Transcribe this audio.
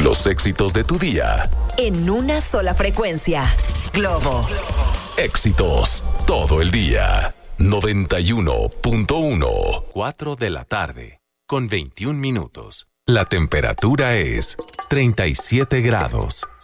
Los éxitos de tu día. En una sola frecuencia. Globo. Éxitos todo el día. 91.1. 4 de la tarde, con 21 minutos. La temperatura es 37 grados.